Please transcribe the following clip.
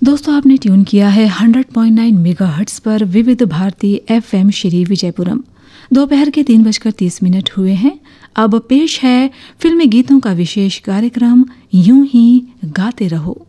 दोस्तों आपने ट्यून किया है 100.9 मेगाहर्ट्ज पर विविध भारती एफएम श्री विजयपुरम। दोपहर के 3:30 हुए हैं। अब पेश है फिल्मी गीतों का विशेष कार्यक्रम यूं ही गाते रहो।